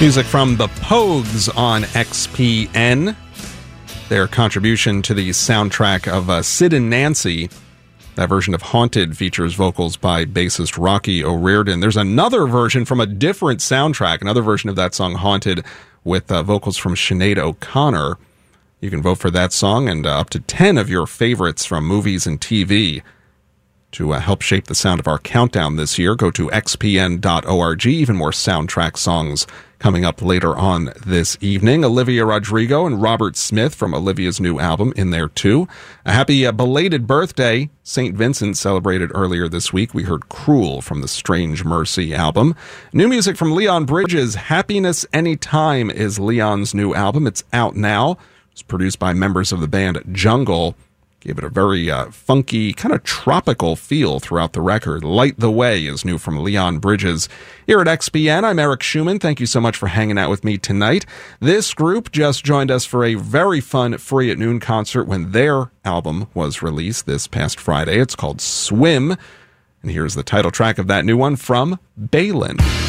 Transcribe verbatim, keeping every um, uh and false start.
Music from the Pogues on X P N. Their contribution to the soundtrack of uh, Sid and Nancy. That version of Haunted features vocals by bassist Rocky O'Riordan. There's another version from a different soundtrack, another version of that song, Haunted, with uh, vocals from Sinead O'Connor. You can vote for that song and uh, up to ten of your favorites from movies and T V. To uh, help shape the sound of our countdown this year, go to x p n dot org. Even more soundtrack songs coming up later on this evening. Olivia Rodrigo and Robert Smith from Olivia's new album in there, too. A happy uh, belated birthday. Saint Vincent celebrated earlier this week. We heard Cruel from the Strange Mercy album. New music from Leon Bridges. Happiness Anytime is Leon's new album. It's out now. It's produced by members of the band Jungle. Gave it a very uh, funky, kind of tropical feel throughout the record. Light the Way is new from Leon Bridges. Here at X P N, I'm Eric Schumann. Thank you so much for hanging out with me tonight. This group just joined us for a very fun Free at Noon concert when their album was released this past Friday. It's called Swim. And here's the title track of that new one from Balin.